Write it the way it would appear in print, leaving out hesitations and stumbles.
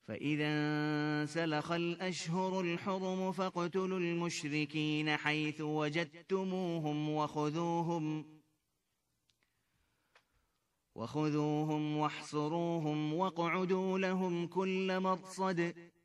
فإذا انسلخ الأشهر الحرم فاقتلوا المشركين حيث وجدتموهم وخذوهم واحصروهم واقعدوا لهم كل مرصد